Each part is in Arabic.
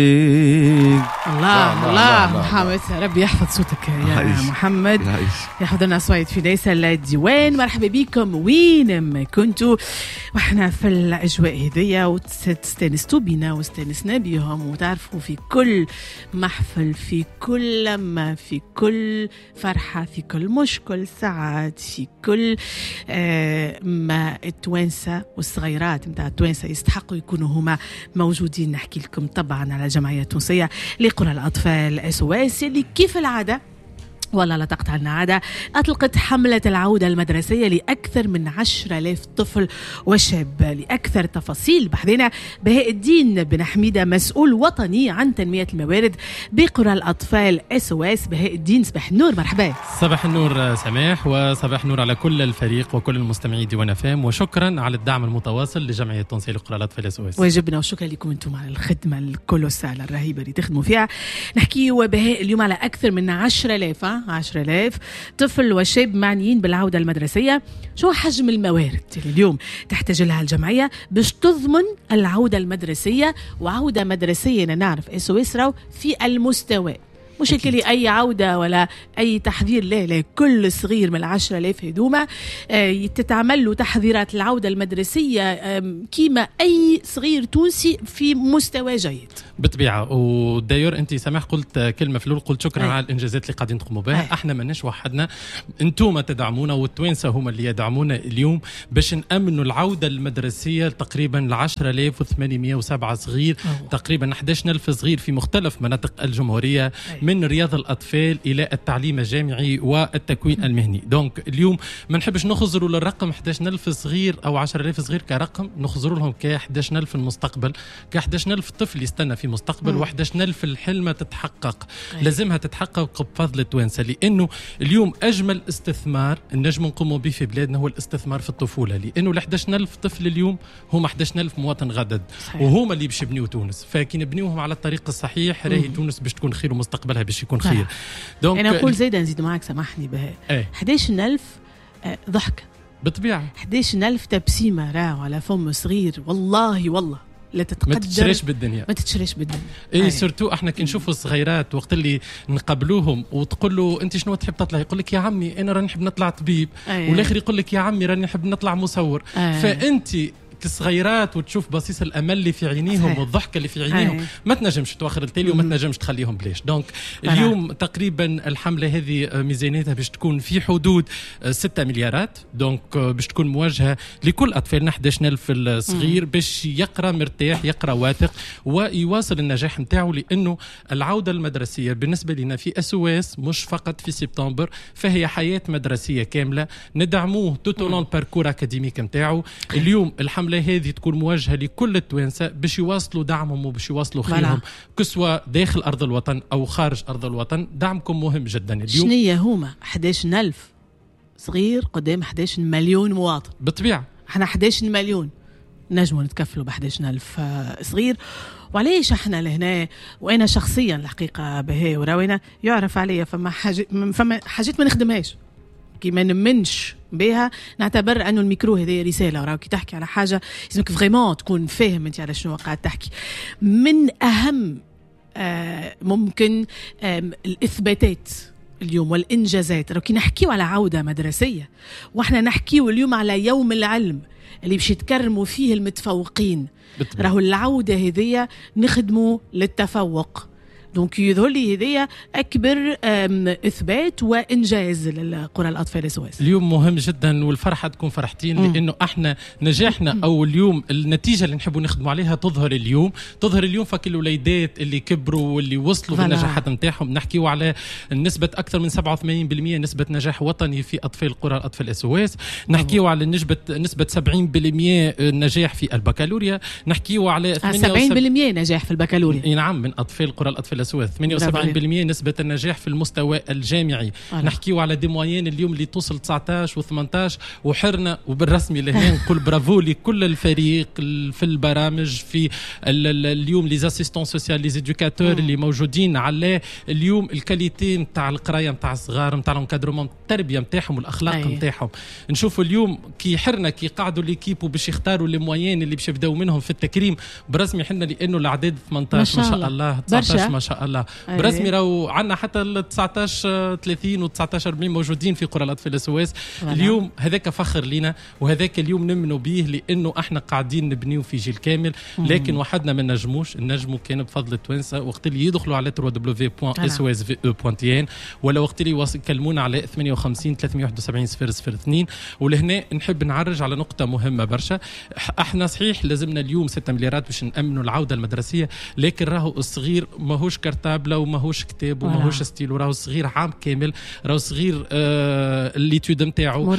الله الله محمد، ربي يحفظ صوتك يا محمد، يحفظ لنا صويت في ليس الديوان. مرحبا بكم وين ما كنتوا، واحنا في الاجواء هذيا وتستانستوا بينا واستانسنا بيهم، وتعرفوا في كل محفل، في كل لمه، في كل فرحه، في كل مشكل سعاد، في كل ما التوانسه والصغيرات نتاع التوانسه يستحقوا يكونوا هما موجودين. نحكي لكم طبعا على الجمعيه التونسيه لقرى الأطفال SOS اللي كيف العادة والله لا تقطع لنا عادة أطلقت حملة العودة المدرسية لأكثر من 10,000 طفل وشاب. لأكثر تفاصيل بحثنا بهاء الدين بن حميدة، مسؤول وطني عن تنمية الموارد بقرى الأطفال SOS. بهاء الدين صباح النور، مرحبا. صباح النور سماح، وصباح النور على كل الفريق وكل المستمعين ديوان FM، وشكرا على الدعم المتواصل لجمعية التونسية لقرى الأطفال SOS. واجبنا وشكرا لكم انتم على الخدمة الكولوسال الرهيبة اللي تخدموا فيها. نحكي وبهاء اليوم على أكثر من 10,000 طفل وشاب معنيين بالعودة المدرسية. شو حجم الموارد اللي اليوم تحتاج لها الجمعية باش تضمن العودة المدرسية؟ وعودة مدرسية نعرف SOS راو في المستوى، مش اللي أي عودة ولا أي تحذير، لا كل صغير من 10,000 هدومة تتعمل له تحذيرات العودة المدرسية كيما أي صغير تونسي في مستوى جيد بالطبيعة. وداير أنت سامح قلت كلمة في الأول، قلت شكرا على الإنجازات اللي قاعدين تقوموا بها. احنا ماناش وحدنا، أنتم تدعمونا والتوانسة هم اللي يدعمونا اليوم باش نأمنوا العودة المدرسية تقريبا ل 10,807 صغير، تقريبا 11,000 صغير في مختلف مناطق الجمهورية، من رياض الأطفال إلى التعليم الجامعي والتكوين المهني. دونك اليوم ما نحبش نخزروا للرقم 11,000 صغير أو 10,000 صغير كرقم، نخزروا لهم ك11,000 المستقبل، ك11,000 طفل يستنى في مستقبل، و11,000 الحلمة تتحقق. لازمها تتحقق بفضل التوانسة، لأنه اليوم أجمل استثمار نجم نقوموا به في بلادنا هو الاستثمار في الطفولة، لأنه 11,000 طفل اليوم هم 11,000 مواطن غدد، وهم اللي باش يبنيوا تونس. فكي نبنيوهم على الطريق الصحيح راهي تونس باش تكون خير ومستقبلها باش يكون خير. دونك أنا أقول زيدا نزيد معك، سامحني بها 11,000 ضحكة بالطبيعة، 11,000 تبسيمة راهو على فم صغير، والله لا تتقدر، ما تتشريش بالدنيا. اي سورتو احنا كي نشوفوا الصغيرات وقت اللي نقابلوهم وتقول له انت شنو تحب تطلع، يقول لك يا عمي انا راني نحب نطلع طبيب، والاخر يقول لك يا عمي راني نحب نطلع مصور. فانت كصغيرات وتشوف بصيص الامل اللي في عينيهم والضحكه اللي في عينيهم، ما تنجمش تواخر التالي وما تنجمش تخليهم بلاش. دونك اليوم تقريبا الحمله هذه ميزانيتها باش تكون في حدود 6 مليارات، دونك باش تكون موجهه لكل اطفالنا 11,000 الصغير باش يقرا مرتاح، يقرا واثق ويواصل النجاح نتاعو. لانه العوده المدرسيه بالنسبه لنا في SOS مش فقط في سبتمبر، فهي حياه مدرسيه كامله ندعموه توتولون باركور اكاديميك نتاعو. اليوم الحمله هذه تكون موجهة لكل التوانسة باش يواصلوا دعمهم وباش يواصلوا خيرهم كسوا داخل أرض الوطن أو خارج أرض الوطن. دعمكم مهم جدا اليوم. شنية هما 11,000 صغير قدام 11 مليون مواطن؟ بالطبيعة احنا 11 مليون نجموا نتكفلوا ب 11,000 صغير. وعليش احنا لهنا، وانا شخصيا الحقيقة بهي وراوينا يعرف عليا فما حاجات ما نخدمهاش كي ما نمنش بها، نعتبر انه الميكرو هذه رساله، راكي تحكي على حاجه لازمك فريمون تكون فاهم انت على شنو قاعد تحكي. من اهم ممكن الاثباتات اليوم والانجازات، راكي نحكيو على عوده مدرسيه، واحنا نحكيو اليوم على يوم العلم اللي باش يتكرموا فيه المتفوقين. راهو العوده هذه نخدموا للتفوق. دونك يظهر لي هذه أكبر إثبات وإنجاز للقرى الأطفال SOS. اليوم مهم جدا، والفرحة تكون فرحتين لأنه احنا نجاحنا أو اليوم النتيجة اللي نحبوا نخدموا عليها تظهر اليوم فك الوليدات اللي كبروا واللي وصلوا بالنجاحات نتاعهم. نحكيوا على نسبة أكثر من 87% نسبة نجاح وطني في أطفال قرى الأطفال SOS. نحكيوا على نسبة 70% نجاح في البكالوريا. نحكيوا على 70% نجاح في البكالوريا. نعم، من أطفال قرى الأطفال الأسواس. 78% نسبة النجاح في المستوى الجامعي. نحكيو على دي موين اليوم اللي توصل 19 و18 وحرنا. وبالرسمي لهنا نقول برافو لكل الفريق في البرامج في اليوم لي اسيستون سوسيال لي زيدوكاتور اللي موجودين على اليوم الكاليتي نتاع القرايه نتاع الصغار نتاع الانكادرومون التربيه نتاعهم والاخلاق نتاعهم. نشوفوا اليوم كي حرنا كي قعدوا ليكيب وباش يختاروا لي موين اللي باش يبداو منهم في التكريم برسمي حنا لانه الاعداد 18 ما شاء الله 19 ما شاء الله برسمي راهو عندنا حتى ال 19 30 و 19 40 موجودين في قرى الاطفال السويس. اليوم هذاك فخر لينا وهذاك اليوم نمنوا به لانه احنا قاعدين نبنيو في جيل كامل. لكن وحدنا ما نجموش نجموا كان بفضل التوانسه وقت اللي يدخلوا على www.swsve.tn ولا وقت اللي يكلمونا على 58 371 002. ولهنا نحب نعرج على نقطه مهمه برشا. احنا صحيح لازمنا اليوم 6 مليارات باش نامنوا العوده المدرسيه لكن راهو الصغير ماهوش كرتابله وماهوش كتاب وماهوش ستيل وراهو صغير عام كامل. راهو صغير الليتود نتاعو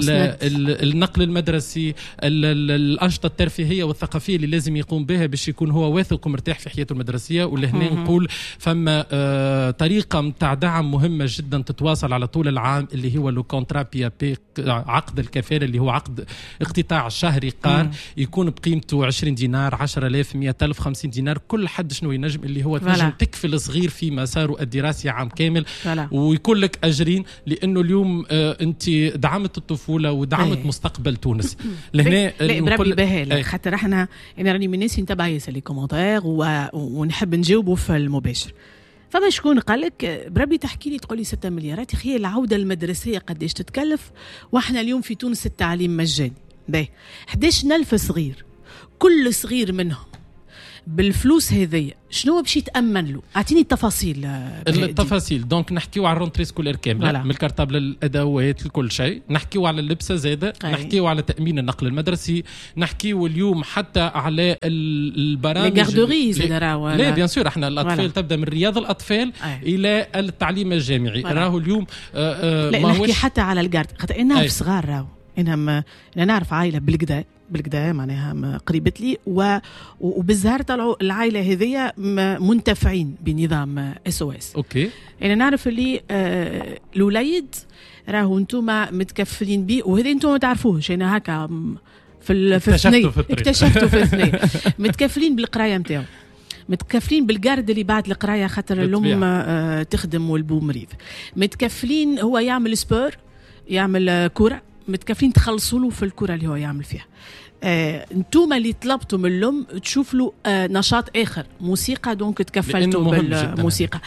النقل المدرسي الانشطه الترفيهيه والثقافيه اللي لازم يقوم بها باش يكون هو واثق ومرتاح في حياته المدرسيه. ولهنا نقول فما طريقه نتاع دعم مهمه جدا تتواصل على طول العام اللي هو لو كونترا بي بي عقد الكفاله اللي هو عقد اقتطاع شهري قار يكون بقيمته 20 دينار 10,000 100,000 50 دينار كل حد شنو ينجم اللي هو تنجم تكفل صغير في مساره الدراسي عام كامل ويكون لك اجرين لانه اليوم انت دعمت الطفوله ودعمت مستقبل تونس. لهنا نقول بهال خاطر احنا انا راني من الناس نتابع ياسر لي كومونتير ونحب نجاوبوا في المباشر. فما شكون قال لك بربي تحكي لي تقول لي 6 مليارات يا اخي العوده المدرسيه قداش تتكلف واحنا اليوم في تونس التعليم مجاني باهي 11,000 صغير كل صغير منهم بالفلوس هذيا شنو باش يتامن له؟ اعطيني التفاصيل. دونك نحكيو على الرونتري سكولير كامله من الكرتابله الادوات لكل شيء. نحكيو على اللبسه زاده نحكيو على تامين النقل المدرسي نحكيو اليوم حتى على البرامج لي غاردوري لا بيان سور احنا الاطفال تبدا من رياض الاطفال الى التعليم الجامعي. راهو اليوم لا نحكي حتى على الجارد خاطر انا صغار راهو انا نعرف عائله بالكدا معناها قريبة لي وبالزهر طلعوا العائلة هذية منتفعين بنظام SOS. اوكي انا نعرف اللي الوليد راهو انتوما متكفلين بيه وهذا انتوما ما تعرفوهش انا هكا في اكتشفتوا في الثنين متكفلين بالقرايه نتاعو متكفلين بالجارد اللي بعد القرايه خاطر الام تخدم والبو مريض متكفلين هو يعمل سبور يعمل كرة متكفين تخلصوا له في الكرة اللي هو يعمل فيها. انتوما اللي طلبتوا من الام تشوف له نشاط اخر موسيقى دونك تكفلتوا بالموسيقى.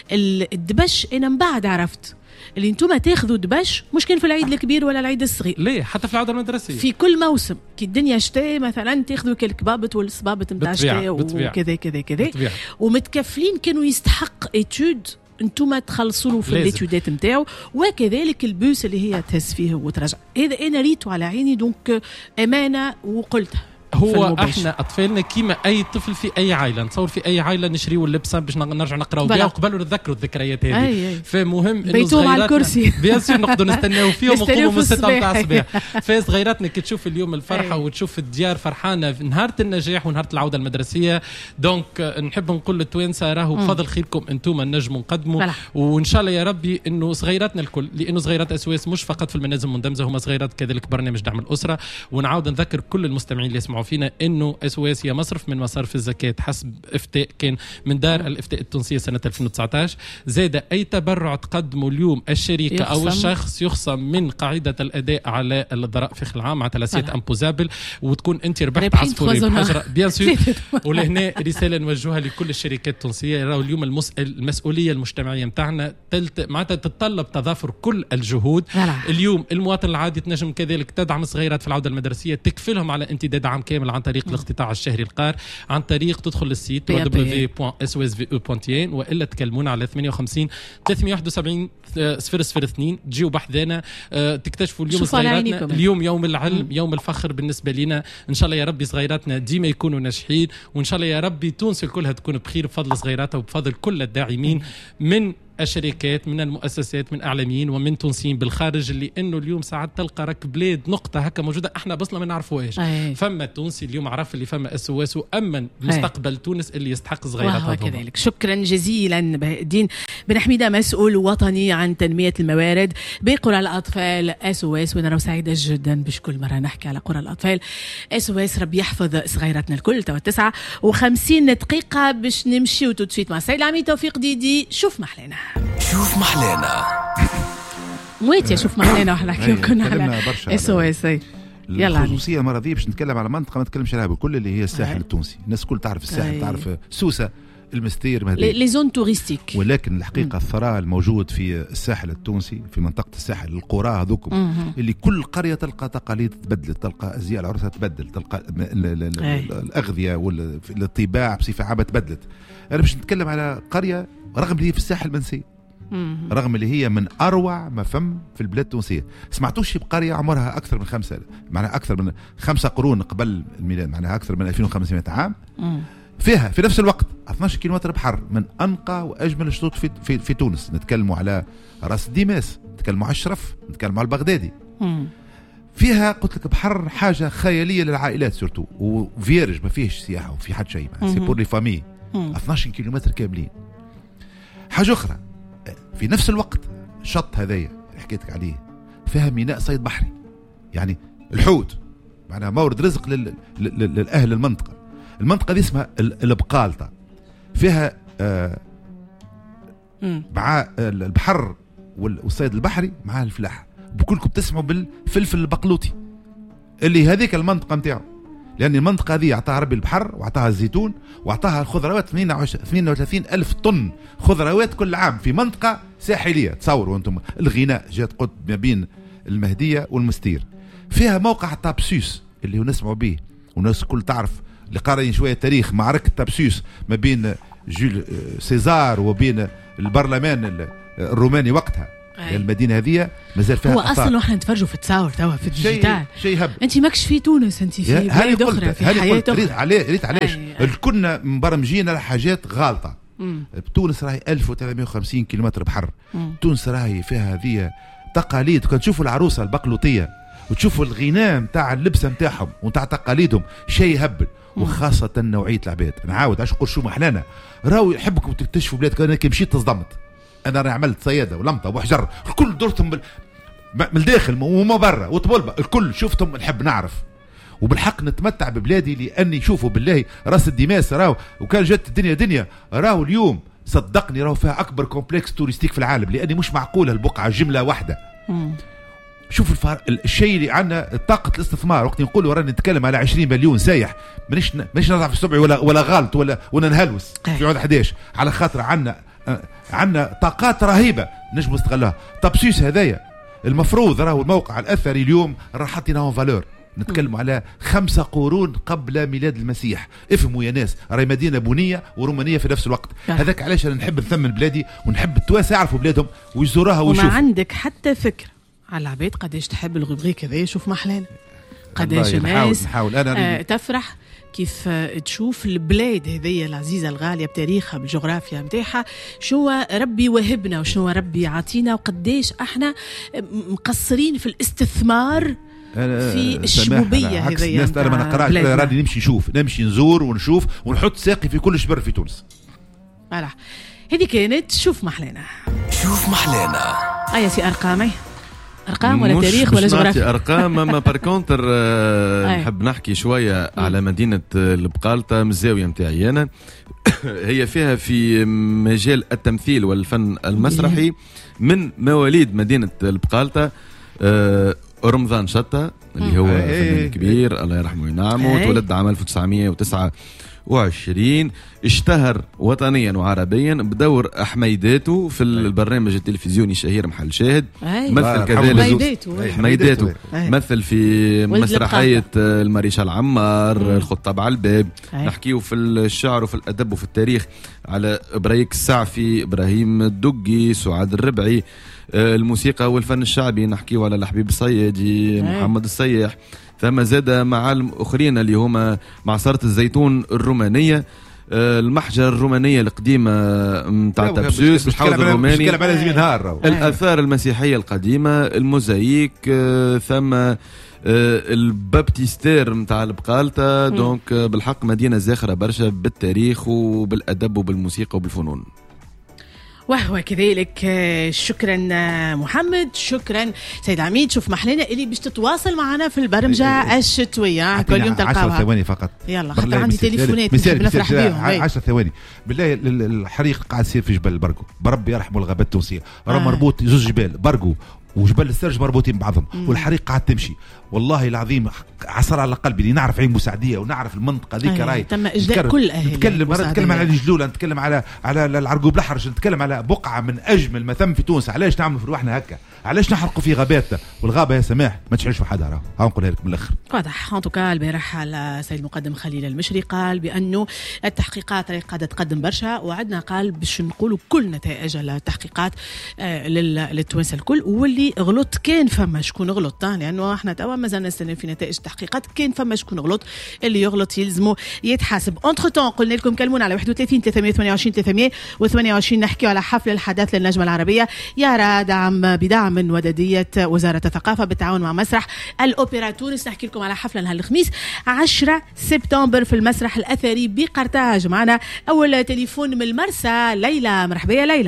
الدبش انا من بعد عرفت اللي انتوما تاخذوا دبش مش كان في العيد الكبير ولا العيد الصغير ليه حتى في العوده المدرسيه في كل موسم كي الدنيا شتاء مثلا تاخذوا كالكبابط والصبابط نتاع الشتاء وكذا كذا كذا ومتكفلين كانوا يستحق اتود انتم تخلصوا له في الاتيودات نتاعو وكذلك البوس اللي هي تهز فيه وترجع. هذا انا ريته على عيني دونك امانه وقلتها هو احنا اطفالنا كيما اي طفل في اي عائله نتصور في اي عائله نشريوا اللبسه باش نرجع نقراو بها وقبل نتذكروا الذكريات هذه. فمهم انه صغيراتنا على الكرسي بيان سور نقدروا نستناو فيهم ونقوموا من 6 تاع الصباح. فصغيراتنا كي تشوف اليوم الفرحه وتشوف الديار فرحانه نهار النجاح ونهار العوده المدرسيه دونك نحب نقول للتوانسه راهو بفضل خيركم انتم نجموا نقدموا وان شاء الله يا ربي انه صغيراتنا الكل لانه صغيرات اسواس مش فقط في المنازل المندمجه هما صغيرات كذلك برنامج دعم الاسره. ونعاود نذكر كل المستمعين اللي يسمعوا فينا انه SOS هي مصرف من مصارف الزكاة حسب افتاء كان من دار الافتاء التونسيه سنه 2019. زاد اي تبرع تقدمه اليوم الشركه او الشخص يخصم من قاعده الاداء على الضرائب العام على لاسيت امبوزابل وتكون انت ربحت عصفورين بحجره بيان سور. ولهنا رساله نوجهها لكل الشركات التونسيه راهو اليوم المسؤوليه المجتمعيه نتاعنا معناتها تتطلب تضافر كل الجهود. اليوم المواطن العادي تنجم كذلك تدعم صغيرات في العوده المدرسيه تكفلهم على امتداد عام كامل عن طريق الاقتطاع الشهري القار عن طريق تدخل للسيت www.swsve.tn والا تكلمونا على 58 371 002 تجيو بحذانا تكتشفوا اليوم صغيراتنا اليوم يوم العلم يوم الفخر بالنسبه لنا. ان شاء الله يا ربي صغيراتنا ديما يكونوا ناجحين وان شاء الله يا ربي تونس الكلها تكون بخير بفضل صغيراتها وبفضل كل الداعمين من الشركات، من المؤسسات، من اعلاميين ومن تونسيين بالخارج، اللي انه اليوم ساعات تلقى راك بلاد نقطه هكا موجوده احنا بصلا ما نعرفوهاش. فما تونسي اليوم عرف اللي فما SOS وامن مستقبل تونس اللي يستحق صغيراتها. كذلك شكرا جزيلا بهاء الدين بن حميده، مسؤول وطني عن تنميه الموارد بقرى الاطفال SOS. وانا سعيده جدا باش كل مره نحكي على قرى الاطفال SOS. ربي يحفظ صغيراتنا الكل. توا 59 دقيقه باش نمشيو تو سويت مع السيد العميد توفيق ديدي. شوف محلانا شوف محلانا مويت يا شوف محلانا. واحنا نحكيو كنا على SOS. يلا الخصوصيه المره دي باش نتكلم على منطقه ما نتكلمش عليها بالكل، اللي هي الساحل التونسي. الناس الكل تعرف الساحل، تعرف سوسه، المستير، لي زون توريستيك. ولكن الحقيقه الثراء الموجود في الساحل التونسي، في منطقه الساحل، القرى هذوكم اللي كل قريه تلقى تقاليد تبدلت، تلقى ازياء العرسه تبدل، تلقى الاغذيه والطباع بصفه عامه تبدلت. انا باش نتكلم على قريه رغم اللي هي في الساحل المنسي، رغم اللي هي من اروع ما فم في البلاد التونسيه. سمعتوش بقريه عمرها اكثر من معناها اكثر من 5 قرون قبل الميلاد، معناها اكثر من 2500 عام، فيها في نفس الوقت 12 كيلومتر بحر من انقى واجمل الشطوط في تونس. نتكلموا على راس الديماس، نتكلموا على الشرف، نتكلموا على البغدادي. فيها قلت لك بحر حاجه خياليه للعائلات سورتو، وفيرج ما فيهش سياحه وفي حد شيء، سي بور لي فامي. 12 كيلومتر كاملين. حاجه اخرى في نفس الوقت، شط هذايا اللي حكيتك عليه فيها ميناء صيد بحري، يعني الحوت، معناها مورد رزق للأهل المنطقة دي اسمها البقالطة. فيها مع البحر والصيد البحري مع الفلاحة. بكلكم تسمعوا بالفلفل البقلوطي اللي هذيك المنطقة متاعه، لأن المنطقة هذه أعطاها ربي البحر وأعطاها الزيتون وأعطاها الخضروات. 32 ألف طن خضروات كل عام في منطقة ساحلية. تصوروا أنتم الغناء جات قد ما بين المهدية والمستير. فيها موقع طابسوس اللي نسمعوا به والناس كل تعرف، اللي قارئين شوية تاريخ، معركة طابسوس ما بين جول سيزار وبين البرلمان الروماني وقتها. المدينة هذه مازال فيها هو اصلا واحنا نتفرجوا في التصاور توا في الديجيتال. شيء هب. انت ماكش في تونس، انت في بلاد اخرى، في حياه اخرى. ريت علاش كنا مبرمجين على حاجات غالطه. تونس راهي 1350 كيلومتر بحر. تونس راهي فيها هذه تقاليد. كان تشوفوا العروسه البقلوطيه وتشوفوا الغناء نتاع اللبسه نتاعهم ونتاع تقاليدهم، شيء هبل. وخاصه نوعيه العباد. نعاود عاش نقول شو محلانا، راهو يحبكم تكتشفوا بلادكم. انا كي مشيت تصدمت، انا عملت صياده ولمطه وحجر، الكل درتهم من الداخل وما برا وطبلبه، الكل شفتهم نحب نعرف. وبالحق نتمتع ببلادي، لاني شوفوا بالله راس الديماس راهو، وكان جت الدنيا دنيا، راهو اليوم صدقني راهو فيها اكبر كومبلكس توريستيك في العالم، لاني مش معقوله البقعه جمله واحده. شوف الشيء اللي عندنا طاقه الاستثمار. وقت نقولوا رانا نتكلم على 20 مليون سايح، مانيش نضع في السبع ولا غلط ولا نهلوس في عود 11، على خاطر عندنا طاقات رهيبه نجم نستغلها. طابسوس هذايا المفروض راهو الموقع الاثري اليوم راه حاطيناه فالور. نتكلم على 5 قرون قبل ميلاد المسيح. افهموا يا ناس، راهي مدينه بنيه ورومانيه في نفس الوقت. هذاك علاش انا نحب نثمن بلادي ونحب التوانسه يعرفوا بلادهم ويزوروها ويشوفوا. وما عندك حتى فكره على العباد قداش تحب الغبريك هذا. شوف محلانا قداش الناس تفرح كيف تشوف البلاد هذيا العزيزة الغالية بتاريخها بالجغرافيا متاعها، شنو ربي وهبنا وشنو ربي عطينا، وقداش احنا مقصرين في الاستثمار في الشعوبية هذيا. الناس انا ما نقراش، راني نمشي نزور ونشوف ونحط ساقي في كل شبر في تونس. فوالا هذه كانت شوف محلانا. شوف محلانا يا سي ارقام ولا تاريخ ولا جغرافيا؟ ارقام. اما بار كونتر نحب نحكي شويه على مدينه البقالطه من الزاويه نتاعي انا. هي فيها في مجال التمثيل والفن المسرحي من مواليد مدينه البقالطه رمضان شطة اللي هو فنان كبير الله يرحمه وينعمه. تولد عام 1929. اشتهر وطنيا وعربيا بدور حميداته في البرنامج التلفزيوني الشهير محل شاهد. مثل كذلك حميداته مثل في مسرحية الماريشال عمار، الخطاب على الباب. نحكيه في الشعر وفي الأدب وفي التاريخ على بريك السعفي، إبراهيم الدقي، سعاد الربعي. الموسيقى والفن الشعبي نحكيه على الحبيب الصيادي، محمد السياح. ثم زاد معالم أخرين اللي هما معصرة الزيتون الرومانية. المحجر الرومانيه القديمه نتاع تابسوس الحوض الروماني، الاثار المسيحيه القديمه، الموزايك، ثم البابتيستير نتاع البقالطه. دونك بالحق مدينه زاخره برشا بالتاريخ وبالادب وبالموسيقى وبالفنون. وهو كذلك. شكرا محمد، شكرا سيد عميد. شوف محلنا اللي باش تتواصل معنا في البرمجه الشتويه كل يوم تلقاها 10 ثواني فقط. يلا خاطر عندي تليفونات نحب نفرح بهم. 10 ثواني بالله. الحريق قاعد يصير في جبل برقو، بربي يرحموا الغابات التونسيه، راه مربوط زوج جبال برقو وجبل السرج مربوطين بعضهم، والحريق قاعد تمشي. والله العظيم عصر على قلبي اللي نعرف عين مساعديه ونعرف المنطقه ذيك راهي تم اجلاء كل اهل. نتكلم على الجلوله، نتكلم على العرقوب الاحرج، نتكلم على بقعه من اجمل ما ثم في تونس. علاش نعملوا في روحنا هكا؟ علاش نحرقوا في غاباتنا؟ والغابه يا سماح ما تشعلش في حدا. راه نقولها لك من الاخر واضح. ان توكا البارح على السيد المقدم خليل المشري قال بانه التحقيقات راهي قاعده تقدم برشا، وعدنا قال باش نقولوا كل نتائج التحقيقات للتوانسه الكل، واللي غلط كان فما شكون غلط، لانه احنا توا مازال نستنى في نتائج التحقيقات. كان فما شكون غلط، اللي يغلط يلزمه يتحاسب. انتر تون قلنا لكم كلمونا على 31 328 328 نحكيو على حفل الحدث للنجمه العربيه يارا بدعم من وداديه وزاره الثقافه بالتعاون مع مسرح الاوبرا تونس. نحكي لكم على حفله نهار الخميس 10 سبتمبر في المسرح الاثري بقرطاج. معنا اول تليفون من المرسى ليلى. مرحبا يا ليلى.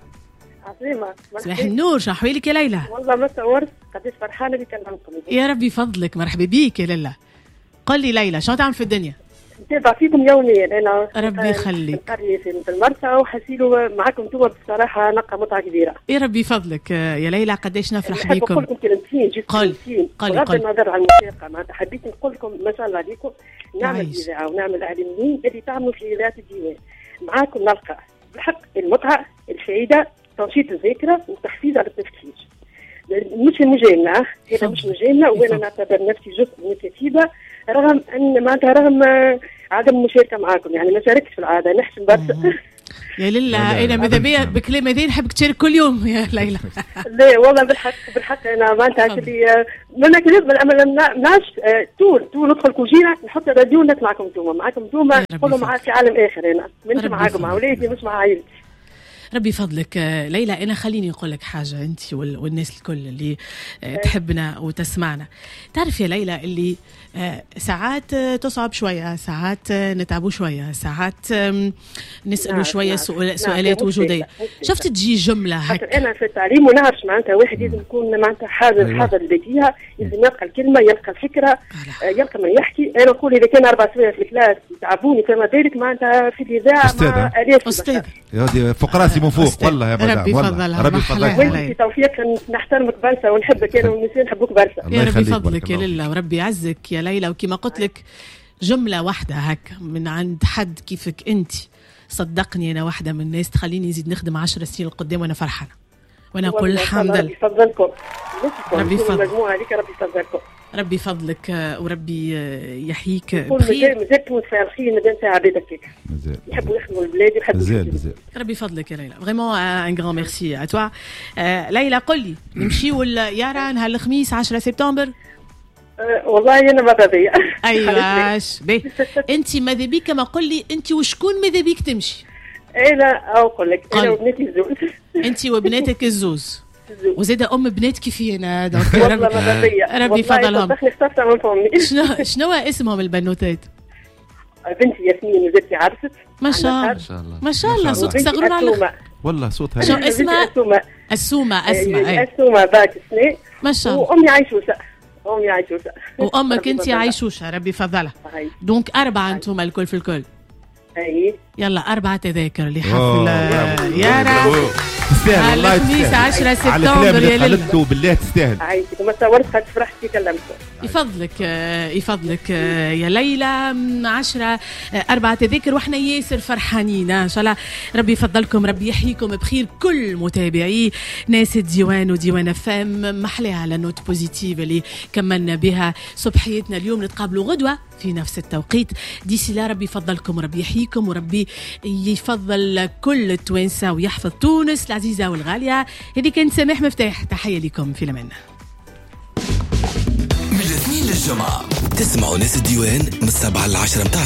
عظيمة. صباح النور، شو أحوالك يا ليلى؟ والله ما تصورت قديش فرحانة بكلامكم. يا ربي فضلك، مرحبا بيك يا ليلى. قل لي ليلى شو تعمل في الدنيا؟ نتابع فيكم يوميا. أنا ربي يخليك. قرية في المرسى وحسيلوا معكم توا بصراحة نقى متعة كبيرة. يا ربي فضلك يا ليلى، قديش نفرح بيكم. نقول لكم كلمتين جد كلمتين بغض النظر عن الموسيقى. معناتها حبيت نقول لكم ما شاء الله عليكم، نعمل إذاعة ونعمل إعلاميين اللي تعملوا في إذاعة الديوان. معاكم نلقى بالحق المتعة، الفائدة، تنشيط الذاكرة وتحفيز على التفكير. مش مجالنا، هذا مش مجالنا، وانا نعتبر نفسي جزء من الكتيبة، رغم ان معناتها رغم عدم المشاركة معاكم. يعني ما شاركتش في العادة، نحسن برشا. يا لله انا ماذا بيا بكلام هذين نحبك تشارك كل يوم يا ليلى. لا والله بالحق انا معناتها كلي ما كذب ناش طول ندخل كوجينه نحط الراديو نسمعكم انتوما، معاكم انتوما نقولوا معاك في عالم اخر. انا مش معاكم مع اولادي، مش مع عائلتي. ربي فضلك ليلى. أنا خليني أقول لك حاجة، أنت والناس الكل اللي تحبنا وتسمعنا. تعرف يا ليلى اللي ساعات تصعب شوية، ساعات نتعبوا شوية، ساعات نسألوا شوية سؤالات وجودية. شفت تجي جملة هكا. أنا في التعليم ونعرفش معناتها واحد لازم يكون معناتها حاضر لديها، لازم يلقى الكلمة، يلقى الفكرة، يلقى من يحكي. أنا نقول إذا كان 4 سنين في الكلاس يتعبوني كما ذلك معناتها في الإذاعة مع آلاف أستاذ يا فوق راسي من فوق. والله يا مدام، ربي يفضلها، ربي يفضلك. وانت توفيق نحترمك برشا ونحبك انا والنساء نحبوك برشا. يا ربي يفضلك يا لله وربي يعزك يا ليلى. وكما قلت لك جمله واحده هكا من عند حد كيفك انت، صدقني انا واحده من الناس تخليني نزيد نخدم 10 سنين لقدام وانا فرحانه، وانا اقول الحمد لله. ربي يفضلكم، ربي يفضلك المجموعه هذيك، ربي يفضلكم، ربي فضلك وربي يحييك بخير. مازال تونس فيها الخير، مازال فيها عبادك هيك يحبوا يخدموا البلاد، يحبوا ربي يفضلك يا ليلى. فريمون ان غران ميرسي ا توا. ليلى قل لي نمشيو يارا نهار الخميس 10 سبتمبر؟ والله انا ماذا بيا. ايوه باهي. انت ماذا بيك كما قل لي انت وشكون ماذا بيك تمشي؟ انا اقول لك انا وبناتي الزوز. انت وبناتك الزوز وزيد بنات كيفي انا. والله ماذا بيا، ربي يفضلهم. اخترتها من فمي. شنو اسمهم البنوتات؟ بنتي ياسمين وزوجتي عرست. ما شاء الله ما شاء الله. صوتك صغرون على والله صوتها. شو اسمها؟ السومة. السومة باك سنة ما شاء الله. وأمي عايشوشة. وأمك أنت عايشوشة، ربي يفضلها. دونك 4 أنتم الكل في الكل. أي يلا 4 تذاكر لحفل يارا تستاهل والله. الخميس 10 سبتمبر يا لله. بالله تستاهل. عايشك وما تصورت قد فرحت كي كلمتكم. يفضلك يا ليلى. 10 4 تذاكر واحنا ياسر فرحانين ان شاء الله. ربي يفضلكم، ربي يحييكم بخير كل متابعي ناس الديوان وديوان فام. محلاها على نوت بوزيتيف اللي كملنا بها صبحيتنا اليوم. نتقابلوا غدوه في نفس التوقيت. ديسي لا ربي يفضلكم وربي يحييكم وربي يفضل كل التوانسه ويحفظ تونس العزيزه والغاليه. هذه كانت سماح مفتاح. تحيه لكم في الامان. من الاثنين للجمعة تسمعوا ناس الديوان من 7 ل 10 متاع